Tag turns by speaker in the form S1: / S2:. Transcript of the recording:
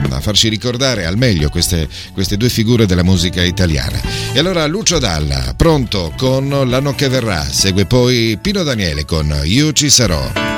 S1: a farci ricordare al meglio queste due figure della musica italiana. E allora Lucio Dalla, pronto con L'anno che verrà, segue poi Pino Daniele con Io ci sarò.